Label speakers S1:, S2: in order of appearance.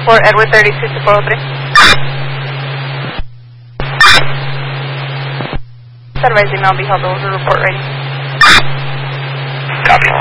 S1: For Edward 32 to 403. Advise email be held over report ready.
S2: Copy.